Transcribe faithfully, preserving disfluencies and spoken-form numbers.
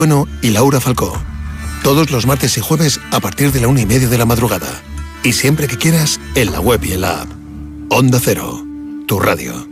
Bueno y Laura Falcó. Todos los martes y jueves a partir de la una y media de la madrugada. Y siempre que quieras, en la web y en la app. Onda Cero, tu radio.